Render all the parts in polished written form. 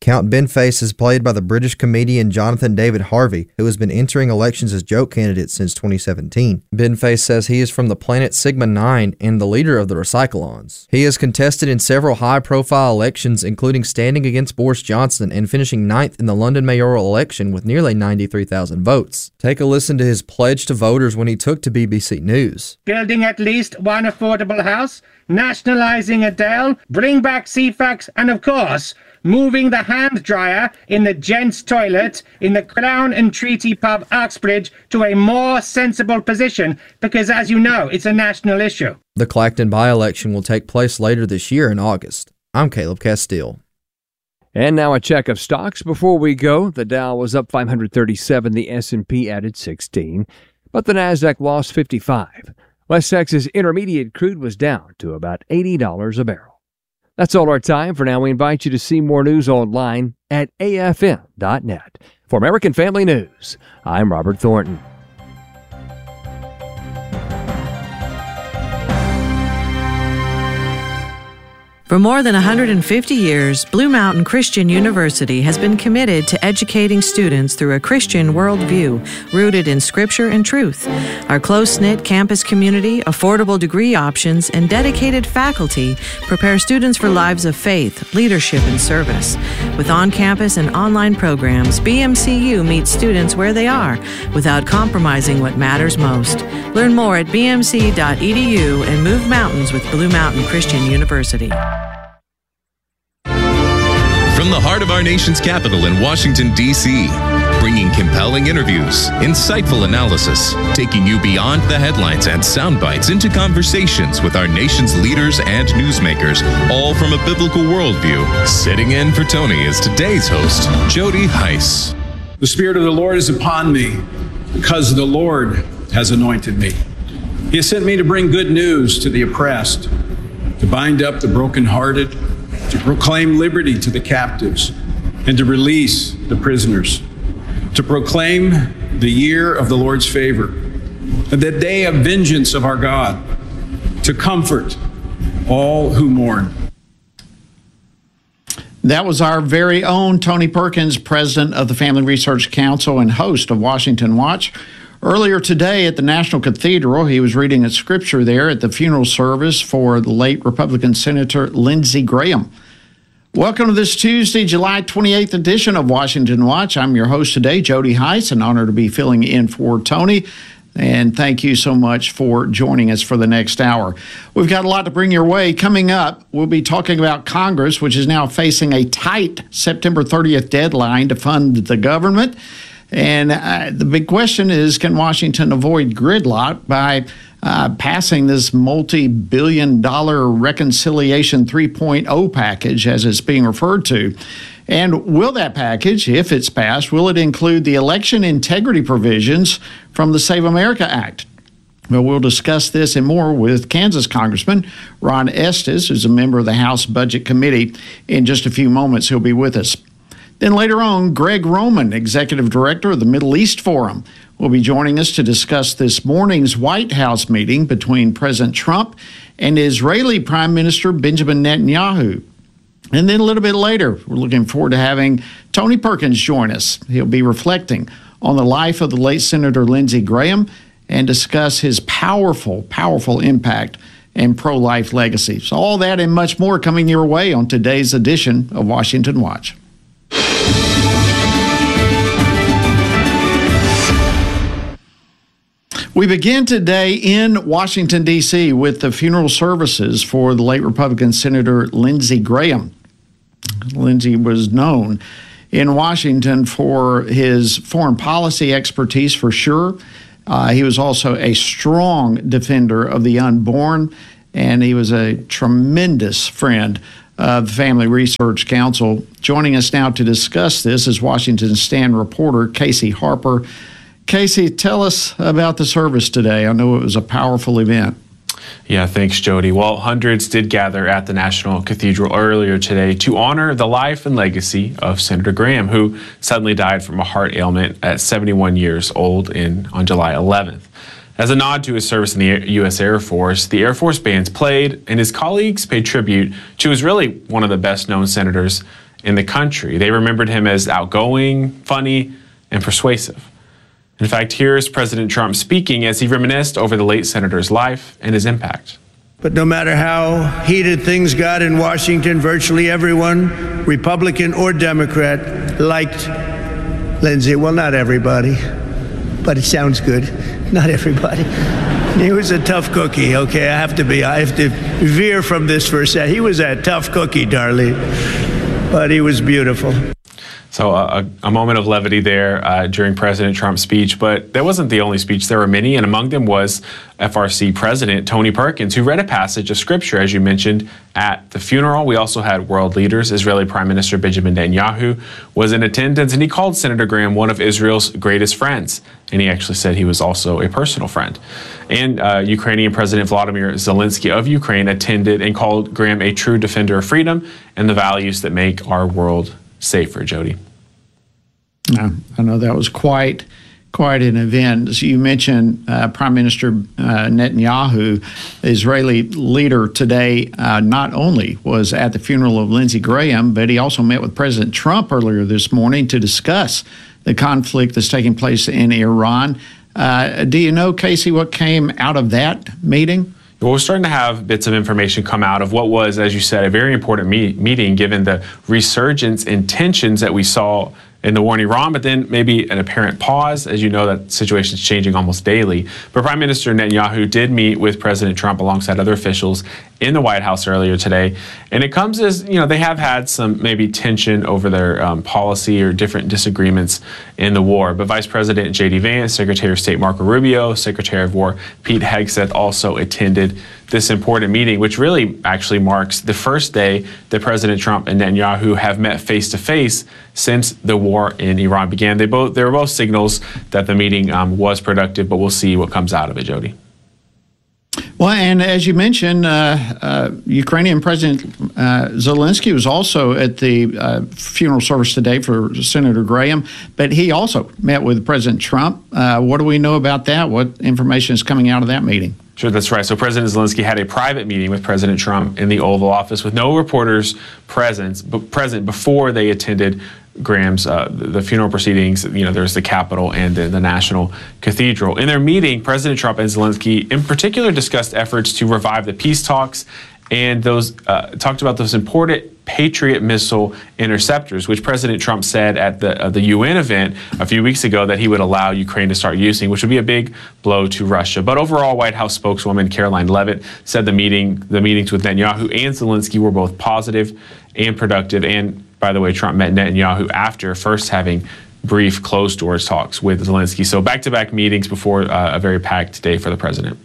Count Benface is played by the British comedian Jonathan David Harvey, who has been entering elections as joke candidate since 2017. Benface says he is from the planet Sigma 9 and the leader of the Recyclons. He has contested in several high-profile elections, including standing against Boris Johnson and finishing 9th in the London mayoral election with nearly 93,000 votes. Take a listen to his pledge to voters when he took to BBC News. Building at least one affordable house, nationalising Adele, bring back CFAX, and of course, moving the hand dryer in the gents' toilet in the Crown and Treaty pub Uxbridge to a more sensible position because, as you know, it's a national issue. The Clacton by-election will take place later this year in August. I'm Caleb Castile. And now a check of stocks before we go. The Dow was up 537, the S&P added 16, but the Nasdaq lost 55. West Texas Intermediate crude was down to about $80 a barrel. That's all our time for now. We invite you to see more news online at afm.net. For American Family News, I'm Robert Thornton. For more than 150 years, Blue Mountain Christian University has been committed to educating students through a Christian worldview rooted in Scripture and truth. Our close-knit campus community, affordable degree options, and dedicated faculty prepare students for lives of faith, leadership, and service. With on-campus and online programs, BMCU meets students where they are without compromising what matters most. Learn more at bmc.edu and move mountains with Blue Mountain Christian University. From the heart of our nation's capital in Washington, D.C., bringing compelling interviews, insightful analysis, taking you beyond the headlines and sound bites into conversations with our nation's leaders and newsmakers, all from a biblical worldview. Sitting in for Tony is today's host, Jody Heiss. The Spirit of the Lord is upon me because the Lord has anointed me. He has sent me to bring good news to the oppressed, to bind up the brokenhearted, to proclaim liberty to the captives, and to release the prisoners, to proclaim the year of the Lord's favor, and the day of vengeance of our God, to comfort all who mourn. That was our very own Tony Perkins, president of the Family Research Council and host of Washington Watch. Earlier today at the National Cathedral, he was reading a scripture there at the funeral service for the late Republican Senator Lindsey Graham. Welcome to this Tuesday, July 28th edition of Washington Watch. I'm your host today, Jody Heiss, an honor to be filling in for Tony. And thank you so much for joining us for the next hour. We've got a lot to bring your way. Coming up, we'll be talking about Congress, which is now facing a tight September 30th deadline to fund the government. And the big question is, can Washington avoid gridlock by passing this multi-billion-dollar Reconciliation 3.0 package, as it's being referred to? And will that package, if it's passed, will it include the election integrity provisions from the Save America Act? Well, we'll discuss this and more with Kansas Congressman Ron Estes, who's a member of the House Budget Committee. In just a few moments, he'll be with us. Then later on, Greg Roman, Executive Director of the Middle East Forum, will be joining us to discuss this morning's White House meeting between President Trump and Israeli Prime Minister Benjamin Netanyahu. And then a little bit later, we're looking forward to having Tony Perkins join us. He'll be reflecting on the life of the late Senator Lindsey Graham and discuss his powerful, powerful impact and pro-life legacy. So all that and much more coming your way on today's edition of Washington Watch. We begin today in Washington, D.C. with the funeral services for the late Republican Senator Lindsey Graham. Lindsey was known in Washington for his foreign policy expertise, for sure. He was also a strong defender of the unborn, and he was a tremendous friend of the Family Research Council. Joining us now to discuss this is Washington Stand reporter Casey Harper. Casey, tell us about the service today. I know it was a powerful event. Yeah, thanks, Jody. Well, hundreds did gather at the National Cathedral earlier today to honor the life and legacy of Senator Graham, who suddenly died from a heart ailment at 71 years old on July 11th. As a nod to his service in the U.S. Air Force, the Air Force bands played, and his colleagues paid tribute to who was really one of the best-known senators in the country. They remembered him as outgoing, funny, and persuasive. In fact, here's President Trump speaking as he reminisced over the late senator's life and his impact. But no matter how heated things got in Washington, virtually everyone, Republican or Democrat, liked Lindsey. Well, not everybody, but it sounds good. Not everybody. He was a tough cookie, okay? I have to veer from this for a second. He was a tough cookie, Darlene, but he was beautiful. So a moment of levity there during President Trump's speech, but that wasn't the only speech. There were many, and among them was FRC President Tony Perkins, who read a passage of Scripture, as you mentioned, at the funeral. We also had world leaders. Israeli Prime Minister Benjamin Netanyahu was in attendance, and he called Senator Graham one of Israel's greatest friends, and he actually said he was also a personal friend. And Ukrainian President Volodymyr Zelensky of Ukraine attended and called Graham a true defender of freedom and the values that make our world safer, Jody. I know that was quite an event. As you mentioned, Prime Minister Netanyahu, Israeli leader today, not only was at the funeral of Lindsey Graham, but he also met with President Trump earlier this morning to discuss the conflict that's taking place in Iran. Do you know, Casey, what came out of that meeting? Well, we're starting to have bits of information come out of what was, as you said, a very important meeting, given the resurgence in tensions that we saw in the war in Iran, but then maybe an apparent pause. As you know, that situation is changing almost daily. But Prime Minister Netanyahu did meet with President Trump alongside other officials in the White House earlier today. And it comes as, they have had some maybe tension over their policy or different disagreements in the war. But Vice President J.D. Vance, Secretary of State Marco Rubio, Secretary of War Pete Hegseth also attended this important meeting, which really actually marks the first day that President Trump and Netanyahu have met face-to-face since the war in Iran began. They were both signals that the meeting was productive, but we'll see what comes out of it, Jody. Well, and as you mentioned, Ukrainian President Zelensky was also at the funeral service today for Senator Graham, but he also met with President Trump. What do we know about that? What information is coming out of that meeting? Sure, that's right. So President Zelensky had a private meeting with President Trump in the Oval Office with no reporters present before they attended Graham's the funeral proceedings. There's the Capitol and the National Cathedral. In their meeting, President Trump and Zelensky in particular discussed efforts to revive the peace talks and those talked about those important Patriot missile interceptors, which President Trump said at the UN event a few weeks ago that he would allow Ukraine to start using, which would be a big blow to Russia. But overall, White House spokeswoman Caroline Leavitt said the meetings with Netanyahu and Zelensky were both positive and productive. And by the way, Trump met Netanyahu after first having brief closed-doors talks with Zelensky. So back-to-back meetings before a very packed day for the president.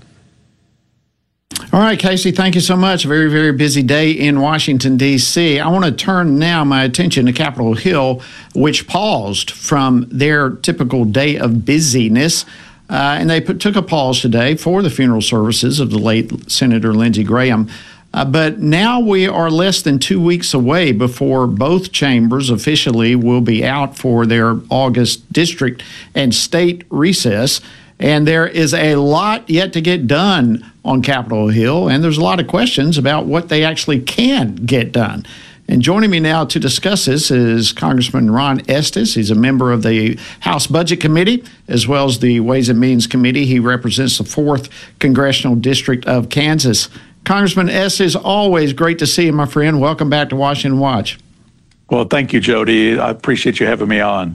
All right, Casey, thank you so much. A very, very busy day in Washington, D.C. I want to turn now my attention to Capitol Hill, which paused from their typical day of busyness. And they took a pause today for the funeral services of the late Senator Lindsey Graham. But now we are less than 2 weeks away before both chambers officially will be out for their August district and state recess. And there is a lot yet to get done on Capitol Hill, and there's a lot of questions about what they actually can get done. And joining me now to discuss this is Congressman Ron Estes. He's a member of the House Budget Committee as well as the Ways and Means Committee. He represents the 4th Congressional District of Kansas. Congressman Estes, always great to see you, my friend. Welcome back to Washington Watch. Well, thank you, Jody. I appreciate you having me on.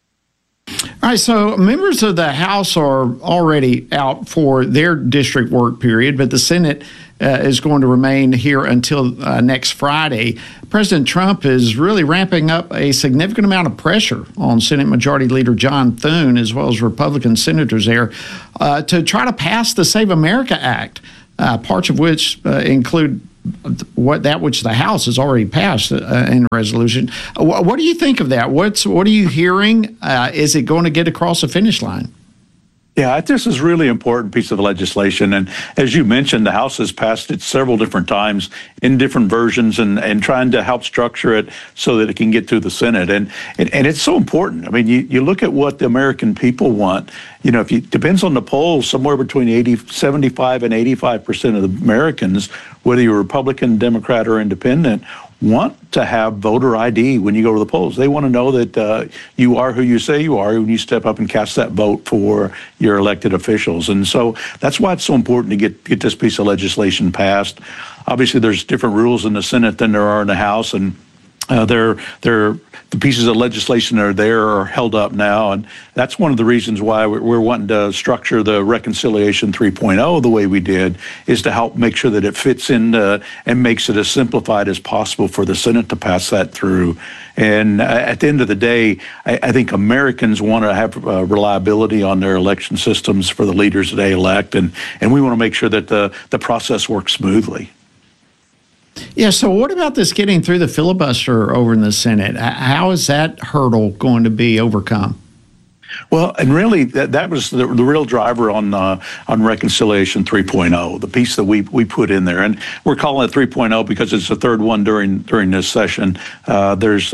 All right, so members of the House are already out for their district work period, but the Senate is going to remain here until next Friday. President Trump is really ramping up a significant amount of pressure on Senate Majority Leader John Thune, as well as Republican senators there, to try to pass the Save America Act, parts of which include which the House has already passed in resolution. What do you think of that? What are you hearing? Is it going to get across the finish line? Yeah, this is a really important piece of legislation. And as you mentioned, the House has passed it several different times in different versions and trying to help structure it so that it can get through the Senate. And it's so important. I mean, you look at what the American people want. Depends on the polls, somewhere between 75 and 85% of the Americans, whether you're Republican, Democrat, or Independent, want to have voter ID when you go to the polls. They want to know that you are who you say you are when you step up and cast that vote for your elected officials. And so that's why it's so important to get this piece of legislation passed. Obviously, there's different rules in the Senate than there are in the House, and the pieces of legislation that are there are held up now, and that's one of the reasons why we're wanting to structure the Reconciliation 3.0 the way we did, is to help make sure that it fits in and makes it as simplified as possible for the Senate to pass that through. And at the end of the day, I think Americans want to have reliability on their election systems for the leaders that they elect, and we want to make sure that the process works smoothly. Yeah, so what about this getting through the filibuster over in the Senate? How is that hurdle going to be overcome? Well, and really, that was the real driver on Reconciliation 3.0, the piece that we put in there, and we're calling it 3.0 because it's the third one during this session. There's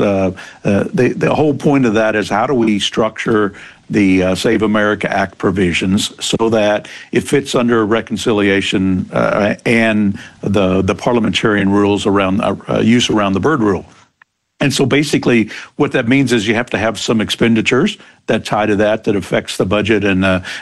the whole point of that is, how do we structure the Save America Act provisions so that it fits under reconciliation and the parliamentarian rules around use around the Byrd Rule. And so basically what that means is you have to have some expenditures that tie to that affects the budget and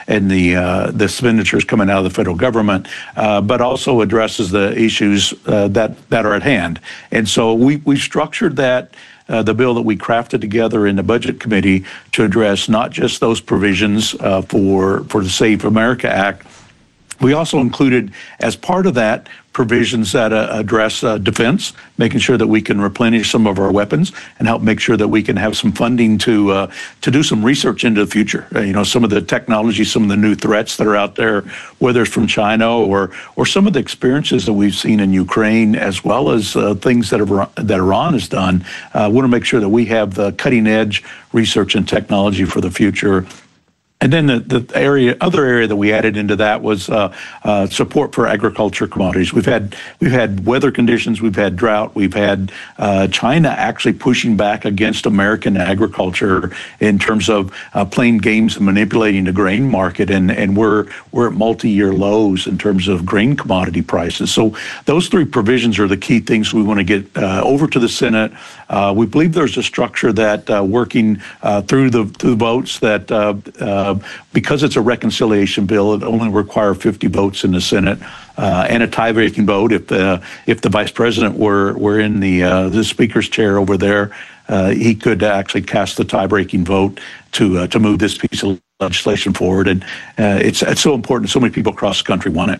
the expenditures coming out of the federal government, but also addresses the issues that are at hand. And so we structured that the bill that we crafted together in the Budget Committee to address not just those provisions for the Save America Act. We also included, as part of that, provisions that address defense, making sure that we can replenish some of our weapons and help make sure that we can have some funding to do some research into the future. Some of the technology, some of the new threats that are out there, whether it's from China or some of the experiences that we've seen in Ukraine, as well as things that Iran has done. Want to make sure that we have the cutting edge research and technology for the future. And then the other area that we added into that was support for agriculture commodities. We've had weather conditions, we've had drought, we've had China actually pushing back against American agriculture in terms of playing games and manipulating the grain market, and we're at multi-year lows in terms of grain commodity prices. So those three provisions are the key things we want to get over to the Senate. We believe there's a structure that working through the votes that because it's a reconciliation bill, it only requires 50 votes in the Senate and a tie-breaking vote. If the vice president were in the speaker's chair over there, he could actually cast the tie-breaking vote to move this piece of legislation forward. And it's so important. So many people across the country want it.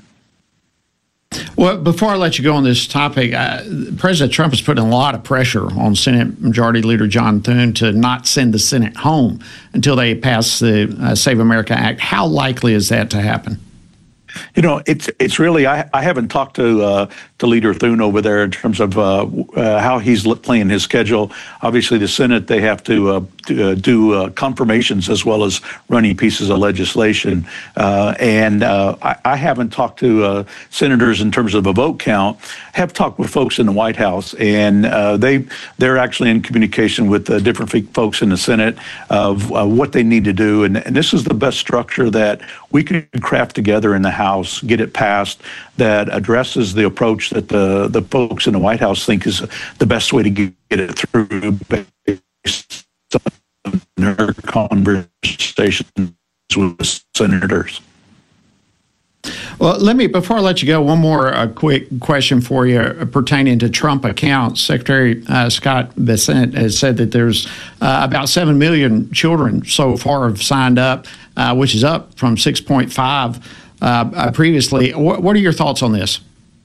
Well, before I let you go on this topic, President Trump is putting a lot of pressure on Senate Majority Leader John Thune to not send the Senate home until they pass the Save America Act. How likely is that to happen? It's really, I haven't talked to Leader Thune over there in terms of how he's playing his schedule. Obviously, the Senate, they have to do confirmations as well as running pieces of legislation. And I haven't talked to senators in terms of a vote count. I have talked with folks in the White House, and they're actually in communication with different folks in the Senate of what they need to do. And this is the best structure that we can craft together in the House, get it passed, that addresses the approach that the folks in the White House think is the best way to get it through based on their conversations with senators. Well, before I let you go, one more quick question for you pertaining to Trump accounts. Secretary Scott Bessent has said that there's about 7 million children so far have signed up, which is up from 6.5 previously. What are your thoughts on this?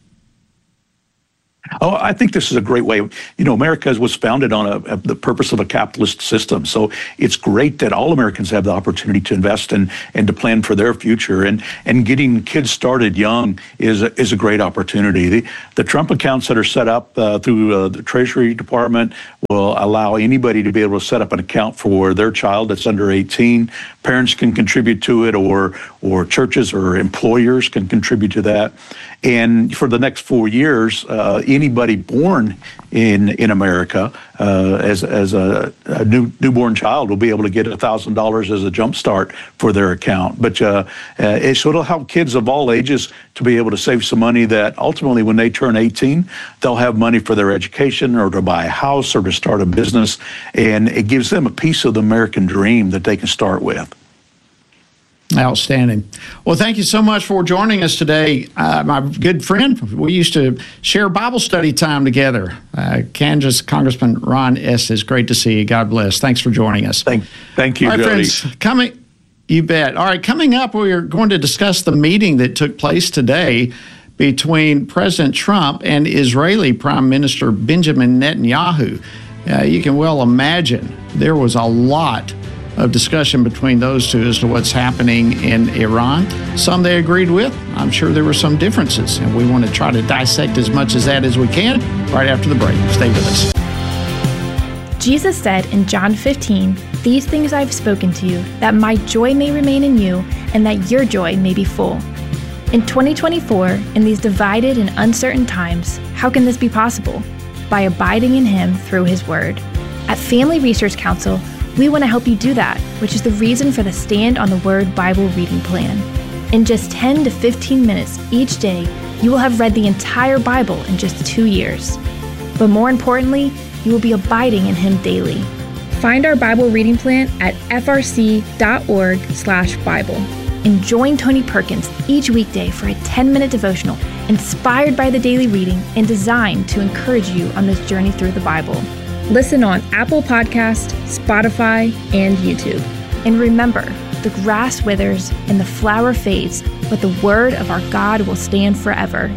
Oh, I think this is a great way. America was founded on the purpose of a capitalist system. So it's great that all Americans have the opportunity to invest and to plan for their future. And getting kids started young is a great opportunity. The Trump accounts that are set up through the Treasury Department will allow anybody to be able to set up an account for their child that's under 18. Parents can contribute to it, or churches or employers can contribute to that. And for the next 4 years, anybody born in America as a newborn child will be able to get $1,000 as a jump start for their account. But so it'll help kids of all ages to be able to save some money that ultimately when they turn 18, they'll have money for their education or to buy a house or to start a business. And it gives them a piece of the American dream that they can start with. Outstanding. Well, thank you so much for joining us today. My good friend, we used to share Bible study time together. Kansas Congressman Ron Estes, great to see you. God bless. Thanks for joining us. Thank you, All right, Jody. friends, you bet. All right, coming up, we are going to discuss the meeting that took place today between President Trump and Israeli Prime Minister Benjamin Netanyahu. You can well imagine there was a lot of discussion between those two as to what's happening in Iran. Some they agreed with. I'm sure there were some differences, and we want to try to dissect as much of that as we can right after the break. Stay with us. Jesus said in John 15, "These things I have spoken to you, that my joy may remain in you, and that your joy may be full." In 2024, in these divided and uncertain times, how can this be possible? By abiding in Him through His Word. At Family Research Council, we want to help you do that, which is the reason for the Stand on the Word Bible reading plan. In just 10 to 15 minutes each day, you will have read the entire Bible in just 2 years. But more importantly, you will be abiding in Him daily. Find our Bible reading plan at frc.org/Bible. And join Tony Perkins each weekday for a 10-minute devotional inspired by the daily reading and designed to encourage you on this journey through the Bible. Listen on Apple Podcast, Spotify, and YouTube. And remember, the grass withers and the flower fades, but the word of our God will stand forever.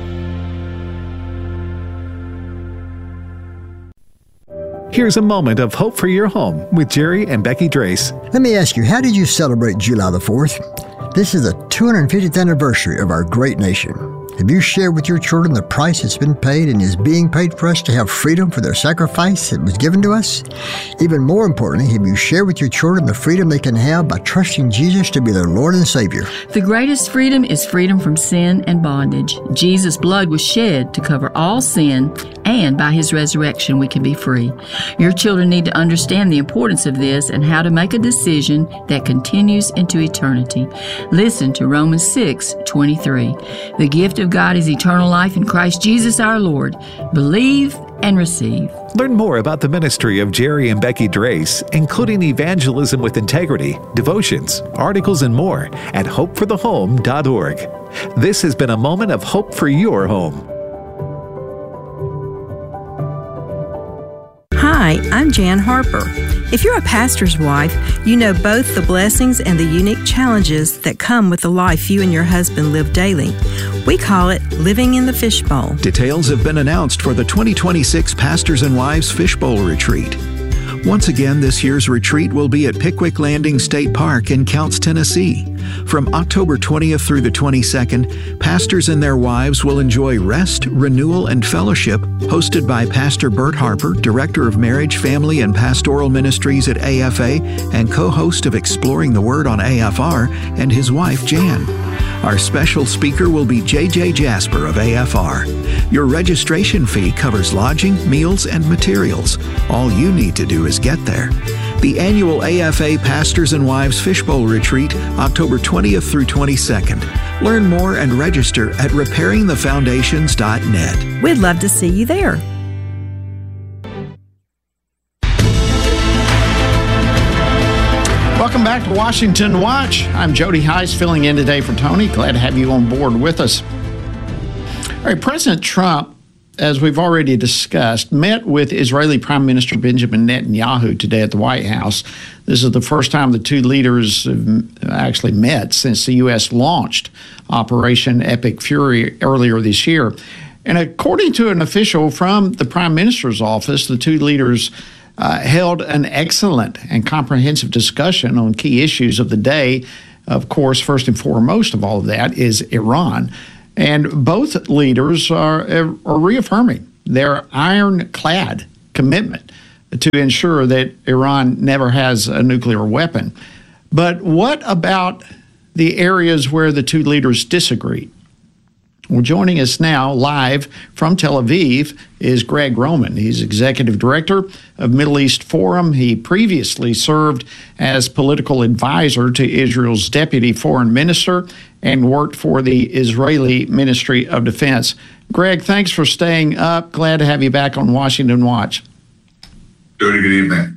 Here's a moment of hope for your home with Jerry and Becky Drace. Let me ask you, how did you celebrate July the 4th? This is the 250th anniversary of our great nation. Have you shared with your children the price that's been paid and is being paid for us to have freedom for their sacrifice that was given to us? Even more importantly, have you shared with your children the freedom they can have by trusting Jesus to be their Lord and Savior? The greatest freedom is freedom from sin and bondage. Jesus' blood was shed to cover all sin, and by His resurrection we can be free. Your children need to understand the importance of this and how to make a decision that continues into eternity. Listen to Romans 6:23. The gift of God is eternal life in Christ Jesus our Lord. Believe and receive. Learn more about the ministry of Jerry and Becky Drace, including evangelism with integrity, devotions, articles, and more at hopeforthehome.org. This has been a moment of hope for your home. Hi, I'm Jan Harper. If you're a pastor's wife, you know both the blessings and the unique challenges that come with the life you and your husband live daily. We call it living in the fishbowl. Details have been announced for the 2026 Pastors and Wives Fishbowl Retreat. Once again, this year's retreat will be at Pickwick Landing State Park in Counce, Tennessee. From October 20th through the 22nd, pastors and their wives will enjoy rest, renewal, and fellowship hosted by Pastor Bert Harper, Director of Marriage, Family, and Pastoral Ministries at AFA and co-host of Exploring the Word on AFR, and his wife, Jan. Our special speaker will be J.J. Jasper of AFR. Your registration fee covers lodging, meals, and materials. All you need to do is get there. The annual AFA Pastors and Wives Fishbowl Retreat, October 20th through 22nd. Learn more and register at repairingthefoundations.net. We'd love to see you there. Welcome back to Washington Watch. I'm Jody Heiss filling in today for Tony. Glad to have you on board with us. All right, President Trump, as we've already discussed, met with Israeli Prime Minister Benjamin Netanyahu today at the White House. This is the first time the two leaders have actually met since the U.S. launched Operation Epic Fury earlier this year. And according to an official from the Prime Minister's office, the two leaders held an excellent and comprehensive discussion on key issues of the day. Of course, first and foremost of all of that is Iran. And both leaders are reaffirming their ironclad commitment to ensure that Iran never has a nuclear weapon. But what about the areas where the two leaders disagreed? Well, joining us now live from Tel Aviv is Greg Roman. He's Executive Director of Middle East Forum. He previously served as political advisor to Israel's Deputy Foreign Minister and worked for the Israeli Ministry of Defense. Greg, thanks for staying up. Glad to have you back on Washington Watch. Good evening.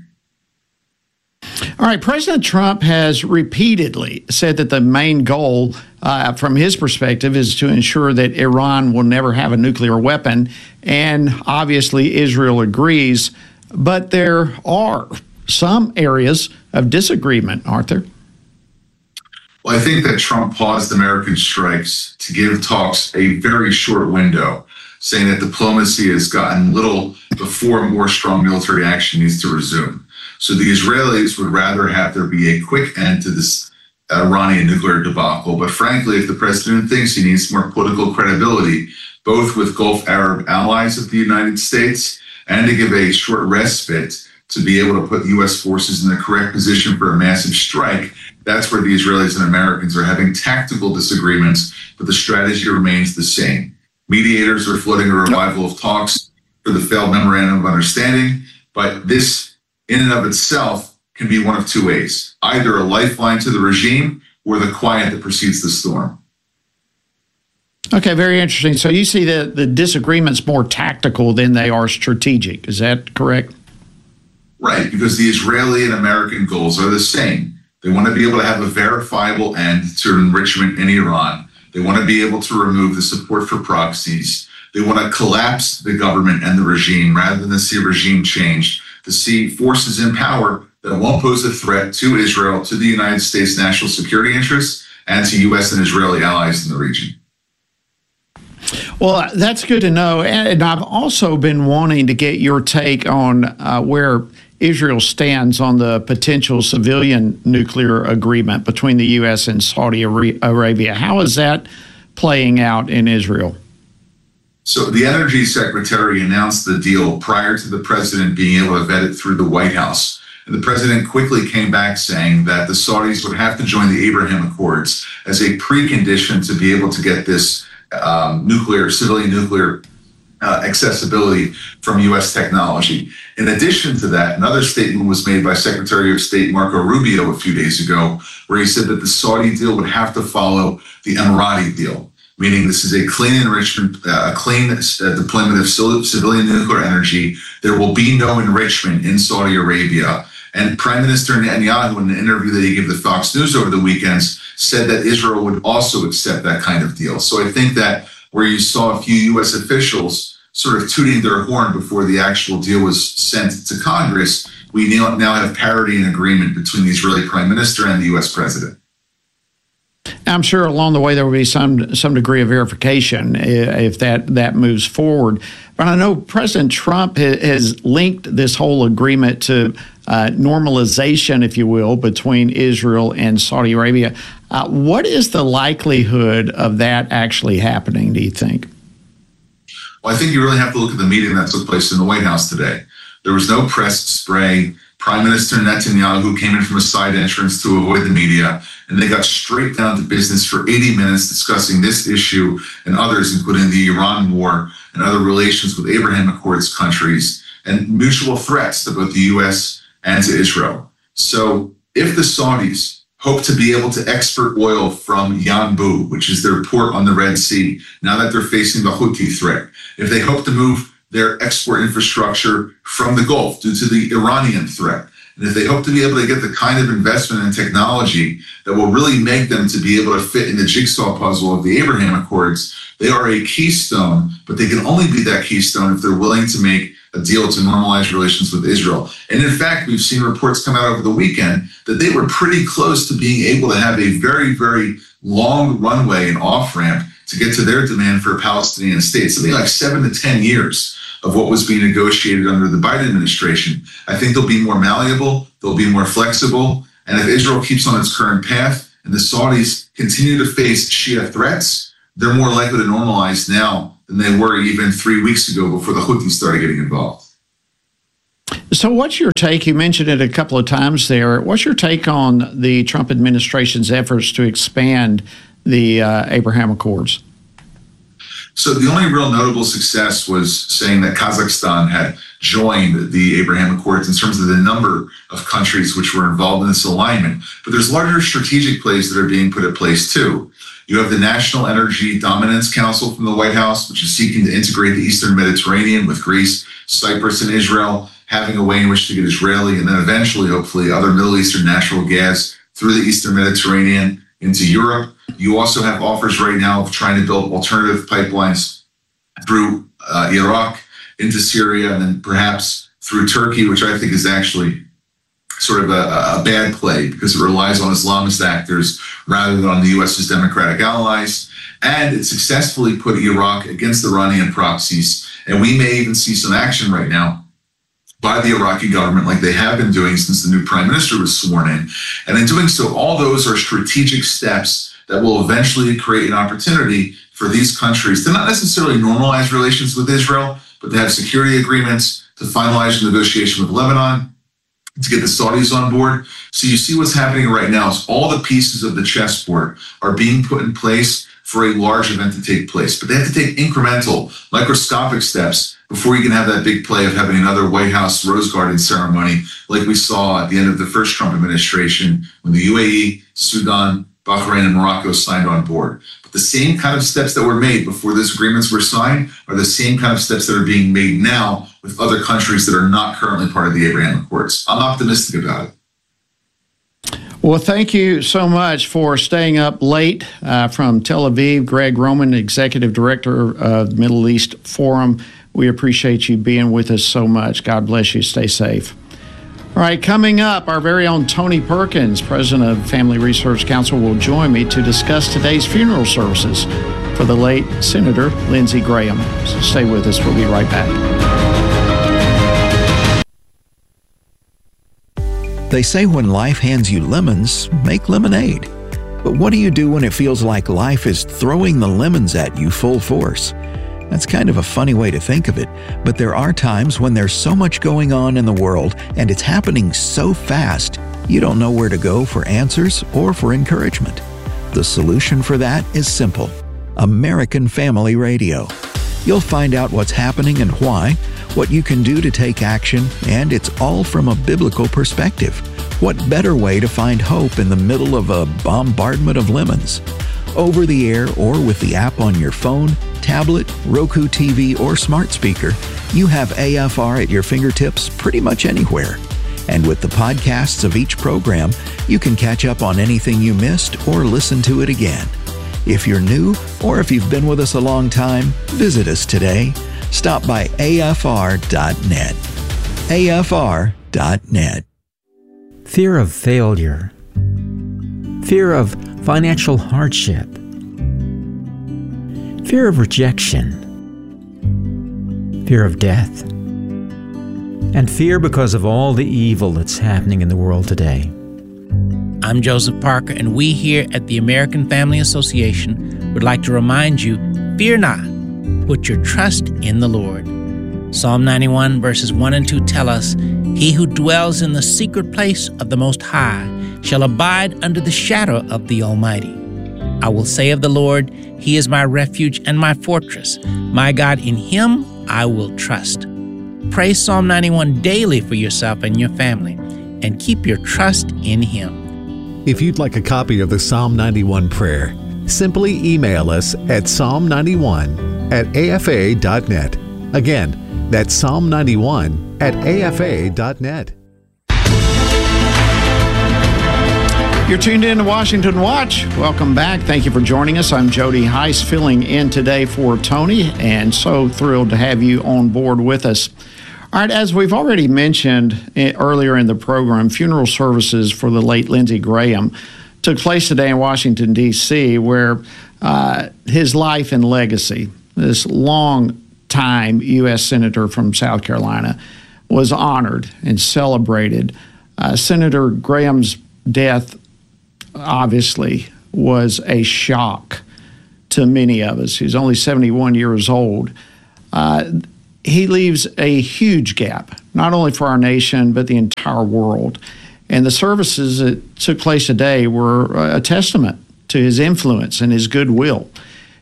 All right, President Trump has repeatedly said that the main goal from his perspective is to ensure that Iran will never have a nuclear weapon, and obviously Israel agrees, but there are some areas of disagreement, aren't there? Well, I think that Trump paused American strikes to give talks a very short window, saying that diplomacy has gotten little before more strong military action needs to resume. So the Israelis would rather have there be a quick end to this Iranian nuclear debacle. But frankly, if the president thinks he needs more political credibility, both with Gulf Arab allies of the United States and to give a short respite to be able to put U.S. forces in the correct position for a massive strike, that's where the Israelis and Americans are having tactical disagreements, but the strategy remains the same. Mediators are floating a revival of talks for the failed memorandum of understanding, but this in and of itself can be one of two ways, either a lifeline to the regime or the quiet that precedes the storm. Okay, very interesting. So you see the disagreements more tactical than they are strategic. Is that correct? Right, because the Israeli and American goals are the same. They want to be able to have a verifiable end to enrichment in Iran. They want to be able to remove the support for proxies. They want to collapse the government and the regime rather than see a regime change, to see forces in power that won't pose a threat to Israel, to the United States national security interests, and to U.S. and Israeli allies in the region. Well, that's good to know. And I've also been wanting to get your take on where Israel stands on the potential civilian nuclear agreement between the U.S. and Saudi Arabia. How is that playing out in Israel? So the Energy Secretary announced the deal prior to the president being able to vet it through the White House. And the president quickly came back saying that the Saudis would have to join the Abraham Accords as a precondition to be able to get this civilian nuclear accessibility from U.S. technology. In addition to that, another statement was made by Secretary of State Marco Rubio a few days ago, where he said that the Saudi deal would have to follow the Emirati deal, meaning this is a clean enrichment, clean deployment of civilian nuclear energy. There will be no enrichment in Saudi Arabia. And Prime Minister Netanyahu, in an interview that he gave to Fox News over the weekends, said that Israel would also accept that kind of deal. So I think that where you saw a few U.S. officials sort of tooting their horn before the actual deal was sent to Congress, we now have parity and agreement between the Israeli Prime Minister and the U.S. President. I'm sure along the way there will be some degree of verification if that moves forward. But I know President Trump has linked this whole agreement to normalization, if you will, between Israel and Saudi Arabia. What is the likelihood of that actually happening, do you think? Well, I think you really have to look at the meeting that took place in the White House today. There was no press spray. Prime Minister Netanyahu came in from a side entrance to avoid the media, and they got straight down to business for 80 minutes discussing this issue and others, including the Iran war and other relations with Abraham Accords countries and mutual threats to both the U.S. and to Israel. So if the Saudis hope to be able to export oil from Yanbu, which is their port on the Red Sea, now that they're facing the Houthi threat, if they hope to move their export infrastructure from the Gulf due to the Iranian threat, and if they hope to be able to get the kind of investment and technology that will really make them to be able to fit in the jigsaw puzzle of the Abraham Accords, they are a keystone, but they can only be that keystone if they're willing to make a deal to normalize relations with Israel. And in fact, we've seen reports come out over the weekend that they were pretty close to being able to have a very, very long runway and off-ramp to get to their demand for a Palestinian state, something like 7 to 10 years of what was being negotiated under the Biden administration. I think they'll be more malleable, they'll be more flexible, and if Israel keeps on its current path and the Saudis continue to face Shia threats, they're more likely to normalize now than they were even 3 weeks ago before the Houthis started getting involved. So what's your take? You mentioned it a couple of times there. What's your take on the Trump administration's efforts to expand the Abraham Accords? So the only real notable success was saying that Kazakhstan had joined the Abraham Accords in terms of the number of countries which were involved in this alignment. But there's larger strategic plays that are being put in place too. You have the National Energy Dominance Council from the White House, which is seeking to integrate the Eastern Mediterranean with Greece, Cyprus, and Israel, having a way in which to get Israeli and then eventually, hopefully, other Middle Eastern natural gas through the Eastern Mediterranean into Europe. You also have offers right now of trying to build alternative pipelines through Iraq into Syria and then perhaps through Turkey, which I think is actually sort of a bad play because it relies on Islamist actors rather than on the U.S.'s democratic allies. And it successfully put Iraq against the Iranian proxies. And we may even see some action right now by the Iraqi government like they have been doing since the new prime minister was sworn in. And in doing so, all those are strategic steps that will eventually create an opportunity for these countries to not necessarily normalize relations with Israel, but to have security agreements, to finalize a negotiation with Lebanon, to get the Saudis on board. So you see what's happening right now is all the pieces of the chessboard are being put in place for a large event to take place. But they have to take incremental, microscopic steps before you can have that big play of having another White House Rose Garden ceremony like we saw at the end of the first Trump administration when the UAE, Sudan, Bahrain, and Morocco signed on board. But the same kind of steps that were made before those agreements were signed are the same kind of steps that are being made now with other countries that are not currently part of the Abraham Accords. I'm optimistic about it. Well, thank you so much for staying up late from Tel Aviv. Greg Roman, Executive Director of the Middle East Forum. We appreciate you being with us so much. God bless you. Stay safe. All right, coming up, our very own Tony Perkins, President of Family Research Council, will join me to discuss today's funeral services for the late Senator Lindsey Graham. So stay with us. We'll be right back. They say when life hands you lemons, make lemonade. But what do you do when it feels like life is throwing the lemons at you full force? That's kind of a funny way to think of it, but there are times when there's so much going on in the world and it's happening so fast, you don't know where to go for answers or for encouragement. The solution for that is simple: American Family Radio. You'll find out what's happening and why, what you can do to take action, and it's all from a biblical perspective. What better way to find hope in the middle of a bombardment of lemons? Over the air or with the app on your phone, tablet, Roku TV, or smart speaker, you have AFR at your fingertips pretty much anywhere. And with the podcasts of each program, you can catch up on anything you missed or listen to it again. If you're new or if you've been with us a long time, visit us today. Stop by afr.net. afr.net. Fear of failure. Fear of financial hardship. Fear of rejection. Fear of death. And fear because of all the evil that's happening in the world today. I'm Joseph Parker, and we here at the American Family Association would like to remind you, fear not, put your trust in the Lord. Psalm 91 verses 1 and 2 tell us, "He who dwells in the secret place of the Most High shall abide under the shadow of the Almighty. I will say of the Lord, He is my refuge and my fortress. My God, in Him I will trust." Pray Psalm 91 daily for yourself and your family, and keep your trust in Him. If you'd like a copy of the Psalm 91 prayer, simply email us at psalm91@afa.net. Again, that's psalm91@afa.net. You're tuned in to Washington Watch. Welcome back. Thank you for joining us. I'm Jody Heiss, filling in today for Tony, and so thrilled to have you on board with us. All right, as we've already mentioned earlier in the program, funeral services for the late Lindsey Graham took place today in Washington, D.C., where his life and legacy, this long-time U.S. Senator from South Carolina, was honored and celebrated. Senator Graham's death obviously was a shock to many of us. He's only 71 years old. He leaves a huge gap, not only for our nation, but the entire world. And the services that took place today were a testament to his influence and his goodwill.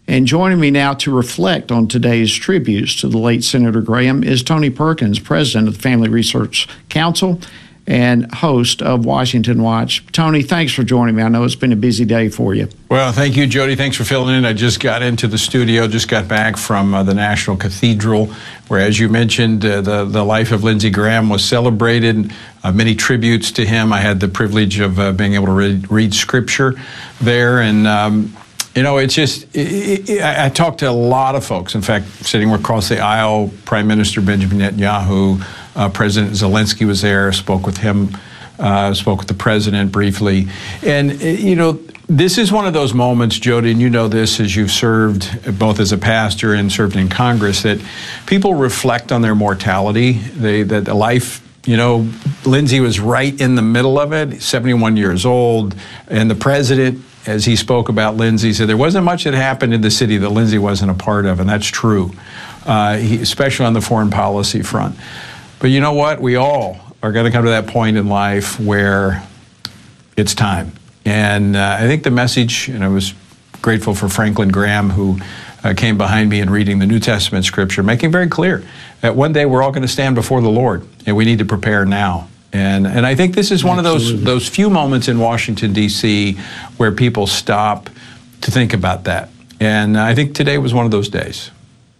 And joining me now to reflect on today's tributes to the late Senator Graham is Tony Perkins, president of the Family Research Council and host of Washington Watch. Tony, thanks for joining me. I know it's been a busy day for you. Well, thank you, Jody. Thanks for filling in. I just got into the studio, just got back from the National Cathedral, where, as you mentioned, the life of Lindsey Graham was celebrated. Many tributes to him. I had the privilege of being able to read Scripture there, and it's just, I talked to a lot of folks. In fact, sitting across the aisle, Prime Minister Benjamin Netanyahu, President Zelensky was there, spoke with him, spoke with the president briefly. And, this is one of those moments, Jody, and you know this as you've served both as a pastor and served in Congress, that people reflect on their mortality, that the life. Lindsey was right in the middle of it, 71 years old, and the president, as he spoke about Lindsey, said there wasn't much that happened in the city that Lindsey wasn't a part of, and that's true, especially on the foreign policy front. But you know what? We all are going to come to that point in life where it's time. And I think the message, and I was grateful for Franklin Graham, who came behind me in reading the New Testament Scripture, making very clear that one day we're all going to stand before the Lord, and we need to prepare now. And I think this is one of those few moments in Washington, D.C., where people stop to think about that. And I think today was one of those days.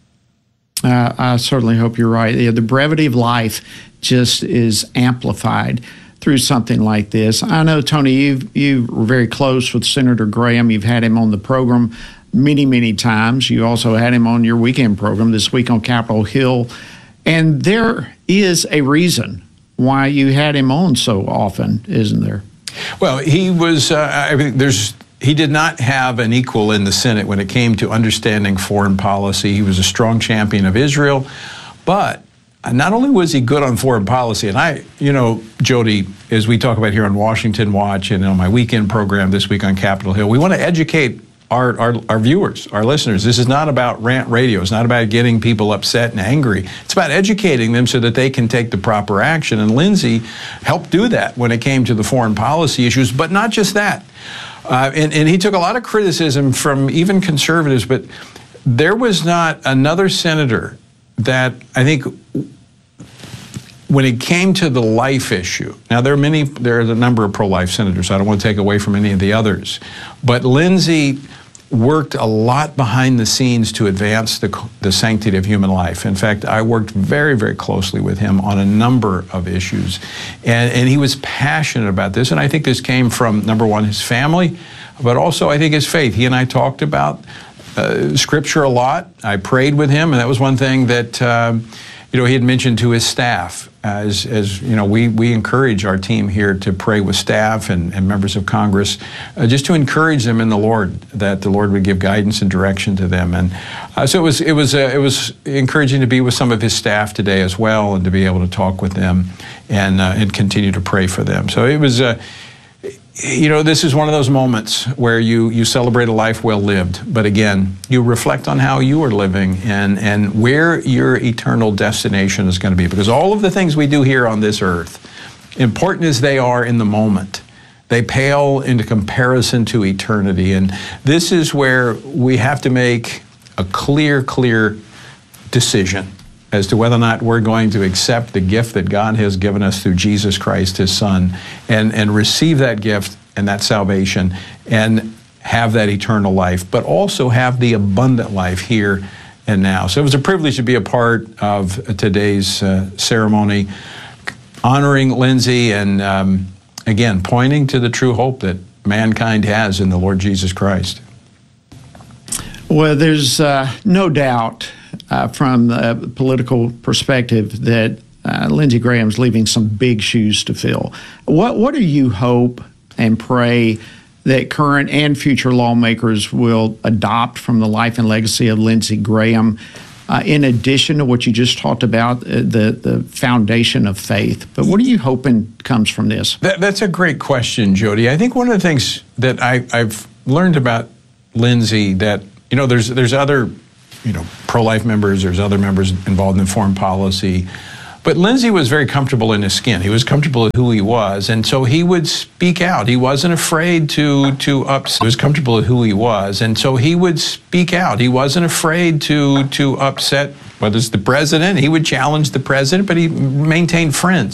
I certainly hope you're right. The brevity of life just is amplified through something like this. I know, Tony, you were very close with Senator Graham. You've had him on the program many, many times. You also had him on your weekend program this week on Capitol Hill. And there is a reason why you had him on so often, isn't there? Well, he was, he did not have an equal in the Senate when it came to understanding foreign policy. He was a strong champion of Israel, but not only was he good on foreign policy, and Jody, as we talk about here on Washington Watch and on my weekend program this week on Capitol Hill, we want to educate our viewers, our listeners. This is not about rant radio. It's not about getting people upset and angry. It's about educating them so that they can take the proper action. And Lindsey helped do that when it came to the foreign policy issues, but not just that. And he took a lot of criticism from even conservatives, but there was not another senator that I think when it came to the life issue, now there are a number of pro-life senators, so I don't want to take away from any of the others, but Lindsey worked a lot behind the scenes to advance the sanctity of human life. In fact, I worked very, very closely with him on a number of issues, and he was passionate about this, and I think this came from, number one, his family, but also I think his faith. He and I talked about Scripture a lot. I prayed with him, and that was one thing that he had mentioned to his staff. As you know, we encourage our team here to pray with staff and members of Congress, just to encourage them in the Lord, that the Lord would give guidance and direction to them. And so it was encouraging to be with some of his staff today as well, and to be able to talk with them and continue to pray for them. So it was. This is one of those moments where you celebrate a life well lived, but again, you reflect on how you are living and where your eternal destination is going to be. Because all of the things we do here on this earth, important as they are in the moment, they pale into comparison to eternity. And this is where we have to make a clear decision as to whether or not we're going to accept the gift that God has given us through Jesus Christ, His Son, and receive that gift and that salvation and have that eternal life, but also have the abundant life here and now. So it was a privilege to be a part of today's ceremony, honoring Lindsey and, again, pointing to the true hope that mankind has in the Lord Jesus Christ. Well, there's no doubt from the political perspective that Lindsey Graham's leaving some big shoes to fill. What do you hope and pray that current and future lawmakers will adopt from the life and legacy of Lindsey Graham, in addition to what you just talked about, the foundation of faith? But what are you hoping comes from this? That's a great question, Jody. I think one of the things that I've learned about Lindsey, that there's other pro-life members, there's other members involved in foreign policy, But Lindsey was very comfortable in his skin. He was comfortable with who he was, and so he would speak out. He wasn't afraid to upset. He was comfortable with who he was, and so he would speak out. He wasn't afraid to upset, whether it's the president. He would challenge the president, but he maintained friends.